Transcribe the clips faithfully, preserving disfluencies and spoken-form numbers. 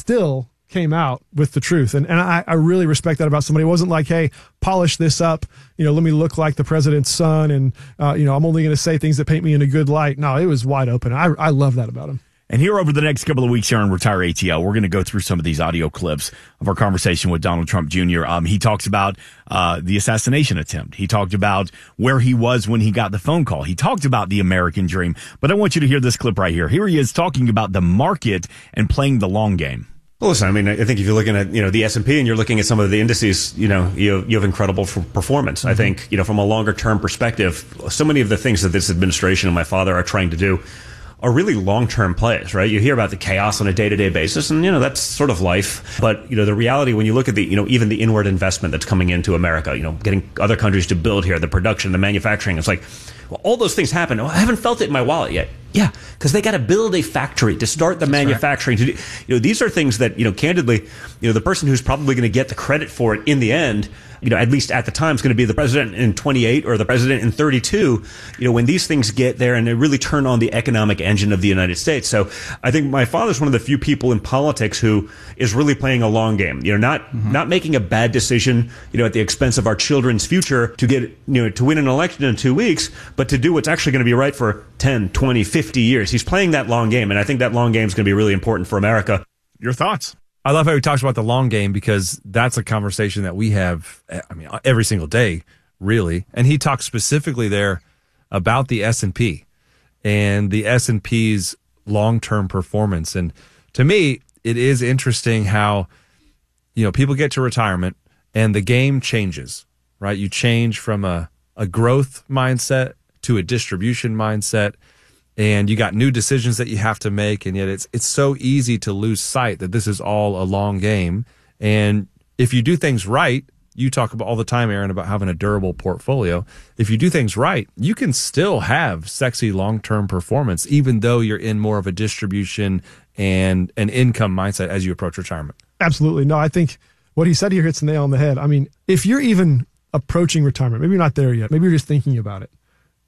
still came out with the truth. And, and I, I really respect that about somebody. It wasn't like, hey, polish this up, you know, let me look like the president's son. And, uh, you know, I'm only going to say things that paint me in a good light. No, it was wide open. I, I love that about him. And here over the next couple of weeks here on Retire A T L, we're going to go through some of these audio clips of our conversation with Donald Trump Junior Um, he talks about uh, the assassination attempt. He talked about where he was when he got the phone call. He talked about the American dream. But I want you to hear this clip right here. Here he is talking about the market and playing the long game. Well, listen, I mean, I think if you're looking at, you know, the S and P and you're looking at some of the indices, you know, you have, you have incredible f- performance. Mm-hmm. I think, you know, from a longer term perspective, so many of the things that this administration and my father are trying to do are really long-term plays, right? You hear about the chaos on a day-to-day basis, and, you know, that's sort of life. But, you know, the reality, when you look at the, you know, even the inward investment that's coming into America, you know, getting other countries to build here, the production, the manufacturing, it's like, well, all those things happen. Oh, I haven't felt it in my wallet yet. Yeah, because they got to build a factory to start the That's manufacturing. Right. To do, you know, these are things that, you know, candidly, you know, the person who's probably going to get the credit for it in the end, you know, at least at the time, is going to be the president in twenty-eight or the president in thirty-two. You know, when these things get there and they really turn on the economic engine of the United States. So I think my father's one of the few people in politics who is really playing a long game. You know, not mm-hmm. not making a bad decision, you know, at the expense of our children's future to get, you know, to win an election in two weeks, but to do what's actually going to be right for ten, twenty, fifty years. He's playing that long game, and I think that long game is going to be really important for America. Your thoughts? I love how he talks about the long game, because that's a conversation that we have, I mean, every single day, really. And he talks specifically there about the S and P and the S and P's long-term performance. And to me, it is interesting how, you know, people get to retirement and the game changes, right? You change from a, a growth mindset to a distribution mindset, and you got new decisions that you have to make, and yet it's it's so easy to lose sight that this is all a long game. And if you do things right, you talk about all the time, Aaron, about having a durable portfolio. If you do things right, you can still have sexy long-term performance, even though you're in more of a distribution and an income mindset as you approach retirement. Absolutely. No, I think what he said here hits the nail on the head. I mean, if you're even approaching retirement, maybe you're not there yet, maybe you're just thinking about it,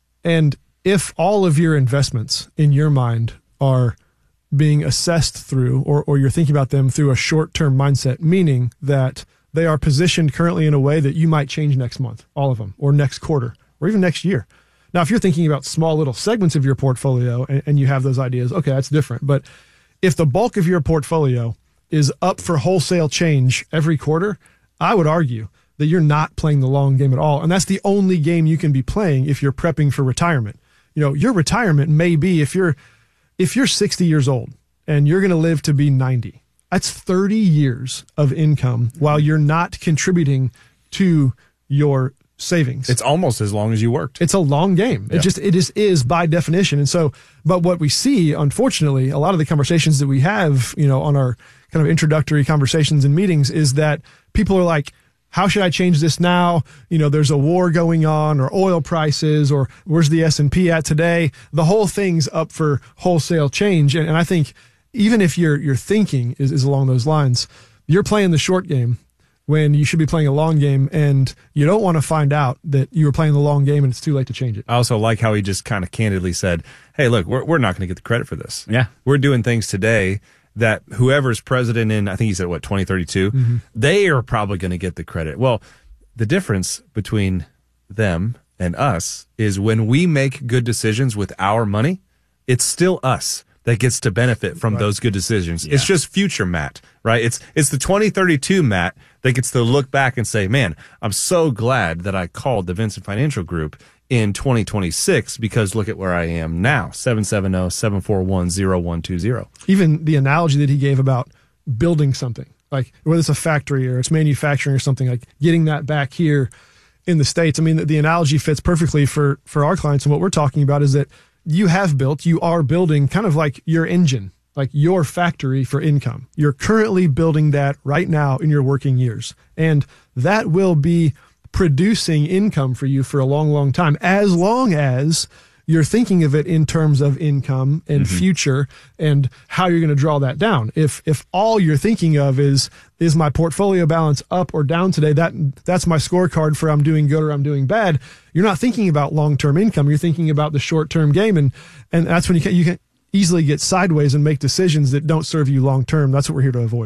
and if all of your investments in your mind are being assessed through, or, or you're thinking about them through a short-term mindset, meaning that they are positioned currently in a way that you might change next month, all of them, or next quarter, or even next year. Now, if you're thinking about small little segments of your portfolio and, and you have those ideas, okay, that's different. But if the bulk of your portfolio is up for wholesale change every quarter, I would argue that you're not playing the long game at all. And that's the only game you can be playing if you're prepping for retirement. You know, your retirement may be, if you're if you're sixty years old and you're going to live to be ninety, that's thirty years of income while you're not contributing to your savings. It's almost as long as you worked. It's a long game. Yeah. It just it just is by definition. And so, but what we see, unfortunately, a lot of the conversations that we have, you know, on our kind of introductory conversations and meetings, is that people are like, how should I change this now? You know, there's a war going on, or oil prices, or where's the S and P at today? The whole thing's up for wholesale change. And, and I think even if your your thinking is, is along those lines, you're playing the short game when you should be playing a long game, and you don't want to find out that you were playing the long game and it's too late to change it. I also like how he just kind of candidly said, hey, look, we're, we're not going to get the credit for this. Yeah. We're doing things today that whoever's president in, I think he said, what, twenty thirty-two, mm-hmm. they are probably going to get the credit. Well, the difference between them and us is when we make good decisions with our money, it's still us that gets to benefit from right. those good decisions. Yeah. It's just future Matt, right? It's it's the twenty thirty-two Matt that gets to look back and say, man, I'm so glad that I called the Vincent Financial Group in twenty twenty-six, because look at where I am now. seven seven zero, seven four one, zero one two zero. Even the analogy that he gave about building something, like whether it's a factory or it's manufacturing or something, like getting that back here in the States. I mean, the, the analogy fits perfectly for, for our clients. And what we're talking about is that you have built, you are building kind of like your engine, like your factory for income. You're currently building that right now in your working years. And that will be producing income for you for a long, long time, as long as you're thinking of it in terms of income and mm-hmm. future and how you're going to draw that down. If if all you're thinking of is is my portfolio balance up or down today, that that's my scorecard for I'm doing good or I'm doing bad, you're not thinking about long-term income. You're thinking about the short-term game, and and that's when you can, you can easily get sideways and make decisions that don't serve you long-term. That's what we're here to avoid.